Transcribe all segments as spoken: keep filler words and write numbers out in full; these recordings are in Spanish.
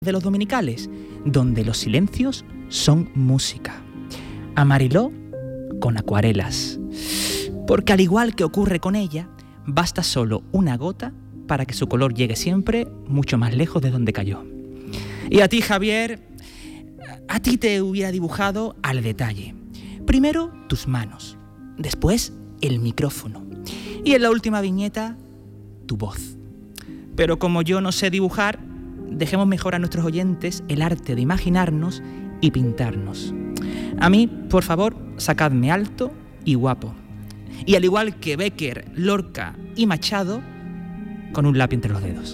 de los dominicales, donde los silencios son música. A Mariló con acuarelas, porque al igual que ocurre con ella, basta solo una gota para que su color llegue siempre mucho más lejos de donde cayó. Y a ti, Javier, a ti te hubiera dibujado al detalle. Primero tus manos, después el micrófono y en la última viñeta tu voz. Pero como yo no sé dibujar, dejemos mejor a nuestros oyentes el arte de imaginarnos y pintarnos. A mí, por favor, sacadme alto y guapo. Y al igual que Bécquer, Lorca y Machado, con un lápiz entre los dedos.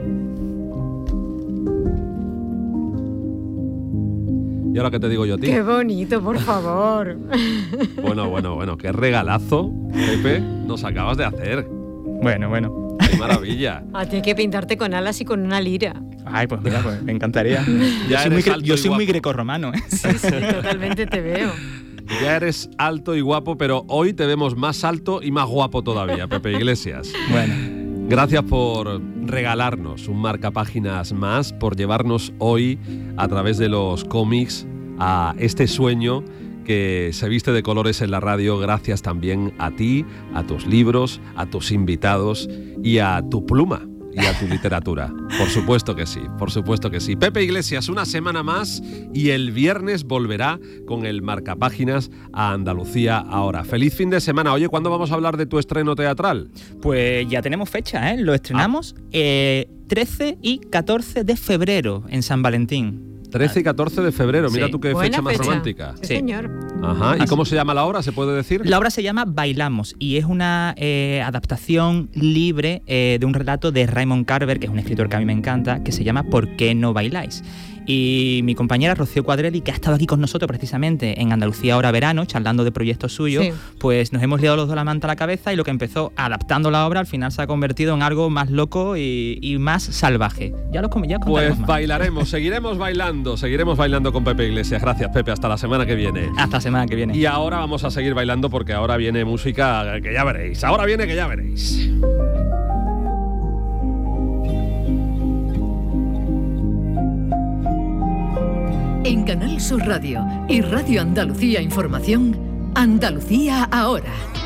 ¿Y ahora qué te digo yo a ti? ¡Qué bonito, por favor! Bueno, bueno, bueno, qué regalazo, Pepe, nos acabas de hacer. Bueno, bueno. ¡Qué maravilla! A ti hay que pintarte con alas y con una lira. Ay, pues mira, pues me encantaría. Ya yo soy muy, eres alto yo y soy muy guapo. grecorromano, ¿eh? Sí, sí, totalmente te veo. Ya eres alto y guapo, pero hoy te vemos más alto y más guapo todavía, Pepe Iglesias. Bueno. Gracias por regalarnos un marcapáginas más, por llevarnos hoy a través de los cómics a este sueño que se viste de colores en la radio, gracias también a ti, a tus libros, a tus invitados y a tu pluma y a tu literatura. Por supuesto que sí, por supuesto que sí. Pepe Iglesias, una semana más y el viernes volverá con el marcapáginas a Andalucía ahora. Feliz fin de semana. Oye, ¿cuándo vamos a hablar de tu estreno teatral? Pues ya tenemos fecha, ¿eh? Lo estrenamos eh, trece y catorce de febrero en San Valentín. trece y catorce de febrero, mira Sí. tú qué Buena fecha más fecha. romántica. Sí, Sí. señor. Ajá, ¿y Así- cómo se llama la obra? ¿Se puede decir? La obra se llama Bailamos y es una eh, adaptación libre eh, de un relato de Raymond Carver, que es un escritor que a mí me encanta, que se llama ¿Por qué no bailáis? Y mi compañera Rocío Cuadrelli, que ha estado aquí con nosotros precisamente en Andalucía ahora verano, charlando de proyectos suyos, Sí. pues nos hemos liado los dos la manta a la cabeza y lo que empezó adaptando la obra al final se ha convertido en algo más loco y, y más salvaje. Ya lo ya os contaremos Pues más. bailaremos, seguiremos bailando, seguiremos bailando con Pepe Iglesias. Gracias, Pepe, hasta la semana que viene. Hasta la semana que viene. Y ahora vamos a seguir bailando porque ahora viene música que ya veréis. Ahora viene que ya veréis. En Canal Sur Radio y Radio Andalucía Información, Andalucía ahora.